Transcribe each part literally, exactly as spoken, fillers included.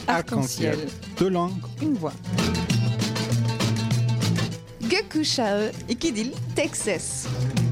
Arc-en-ciel. Deux langues. Une voix. Gökkuşağı iki dil tek ses.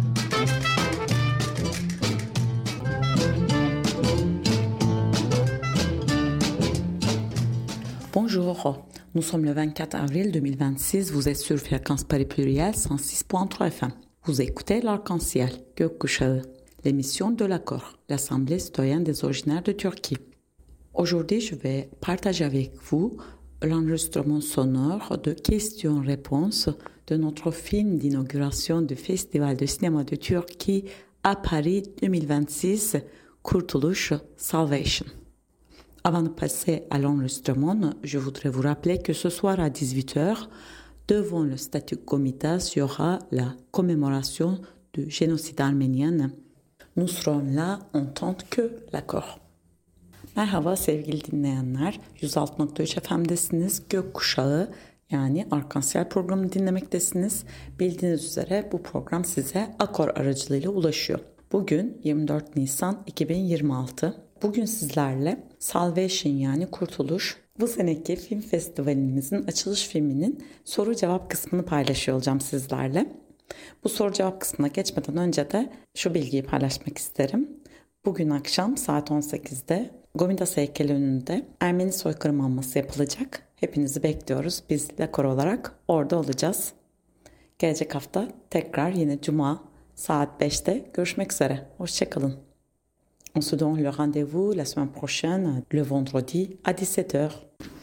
Bonjour, nous sommes le vingt-quatre avril deux mille vingt-six, vous êtes sur Fréquence Paris Pluriel cent six virgule trois F M. Vous écoutez l'Arc-en-ciel, Gökkuşağı, l'émission de l'accord, l'Assemblée citoyenne des originaires de Turquie. Aujourd'hui, je vais partager avec vous l'enregistrement sonore de questions-réponses de notre film d'inauguration du Festival de cinéma de Turquie à Paris deux mille vingt-six, Kurtuluş, Salvation. Avant de passer à l'enregistrement, je voudrais vous rappeler que ce soir à dix-huit heures, devant le Statue Komitas, il y aura la commémoration du génocide arménien. Nous serons là en tant que l'accord. Merhaba sevgili dinleyenler, yüz altı nokta üç F M'desiniz, Gökkuşağı yani Arc-en-ciel programını dinlemektesiniz. Bildiğiniz üzere bu program size Akor aracılığıyla ulaşıyor. Bugün yirmi dört Nisan iki bin yirmi altı. Bugün sizlerle Salvation yani Kurtuluş, bu seneki film festivalimizin açılış filminin soru cevap kısmını paylaşıyor olacağım sizlerle. Bu soru cevap kısmına geçmeden önce de şu bilgiyi paylaşmak isterim. Bugün akşam saat on sekizde Gomidas heykeli önünde Ermeni soykırım anması yapılacak. Hepinizi bekliyoruz. Biz Lakor olarak orada olacağız. Gelecek hafta tekrar yine Cuma saat beşte görüşmek üzere. Hoşçakalın. On se donne le rendez-vous la semaine prochaine, le vendredi à dix-sept heures.